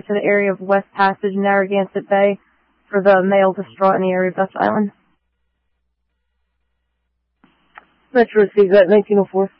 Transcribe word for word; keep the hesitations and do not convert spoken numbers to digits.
to the area of West Passage, Narragansett Bay, for the male distraught in the area of Dutch Island. Metro receives that nineteen oh four.